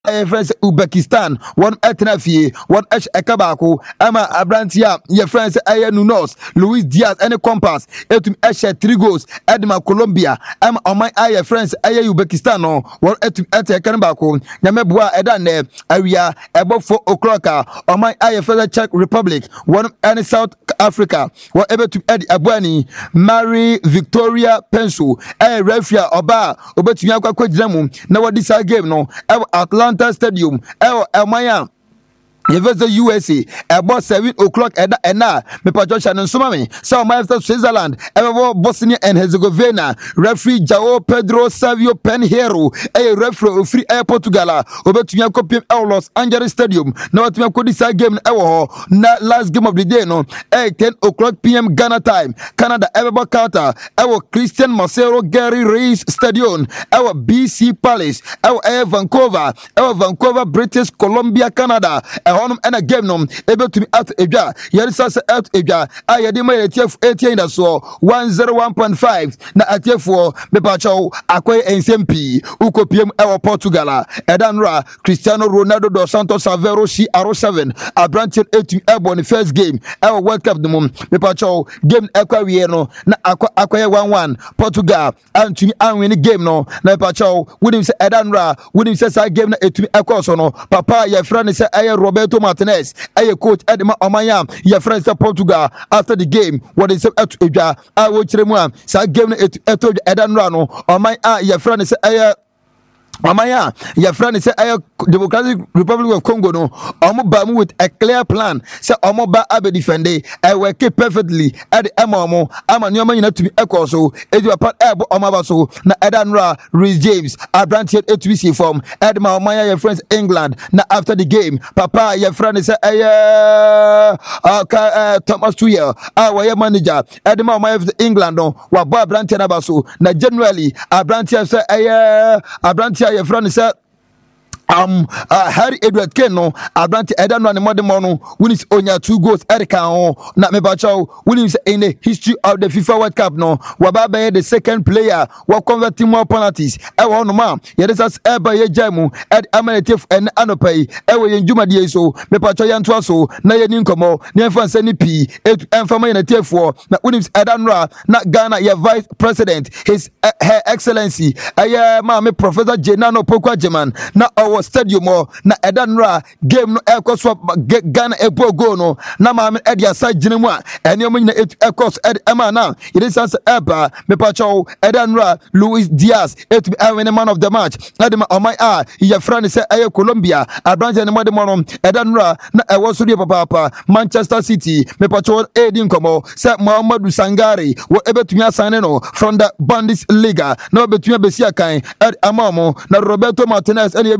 friends Uzbekistan one etnafie one ekabako ama abrantia your friends Nunos Luis Diaz any compass etum eshe 3 goals edma Colombia ama oman your friends Uzbekistan no one etum ekanbako nyameboa edane awia ebo 4 o'clock oman your friends Czech Republic one any South Africa one ebetum edi abuani Mary Victoria Penso referee oba obetumi akwa gyinamu na wadi sa game no Atlanta Stadium Elmaya Yeveza USA about 7 o'clock ena me patrosha no soma me so my Switzerland Bosnia and Herzegovina referee João Pedro Savio Pinheiro referee free Portugal obetumi akopiem Los Angeles Stadium na watumi akodi sa game na last game of the day no 10 o'clock p.m. Ghana time Canada Carter Christian Marcelo Gary Reyes Stadium BC Palace Vancouver British Columbia Canada and a game no able to be out eja yerisa se out eja ayede ma yetf 18 da so 101.5 na atefo bepacho akoy NCMP ukopiem Portugal edanra Cristiano Ronaldo dos Santos Aveiro shi R7 abranche etum ebo the first game World Cup dum bepacho game ekwawie no na akoy 1-1 Portugal antumi anwin game no na bepacho wonim se edanra wonim se sa game na etumi ekoso no papa ye friend se Roberto Martinez coach Edma Omaya your friends Portugal after the game what is at Eja I will chiremu sa game eto edanra no Omaya your friend se Amaya, your friend is Democratic Republic of Congo. No, Omoba with a clear plan. Say Omoba Abe defende. I will keep perfectly at the Amamo. I'm a new man to be echo. So, if you are part of Omabaso, na Edanra, Rhys James, I granted HBC form. Edma Omaya, your friends England. Now after the game, Papa, your friend is Thomas Tuchel, our manager. Edma Omaya of England. No, what Bob Branton Abaso. Now generally, I granted your friend is Harry Edward Keno, Abrante Edan and Modemono, wins only 2 goals. Erika, not me bacho, wins in the history of the FIFA World Cup. No, Wababe, the second player, were converting more penalties. Ewa no ma, Yedesas Eba Yejamu, Ed Amanative and Anope, Ewa Juma Dieso, Mepacho Yantuaso, Nayan Incomo, Niafan Senipi, and Famina T4, not wins Edanra, not Ghana, your vice president, his Her Excellency, Mame Professor Jenano Pokwa Jeman, not our stadium na edanra game no ekoswa Ghana ebo go no na ma edia sa ginemu a ene mo nyina ekos ema na irisas eba mepacho edanra Luis Diaz etu awin man of the match adema omai your friend say Colombia abranje ne modem no edanra na ewo so de papa Manchester City mepacho edin komo say Muhammadu Sangare wo ebetumi asane no from the Bundesliga na obetumi besia kan amamo na Roberto Martinez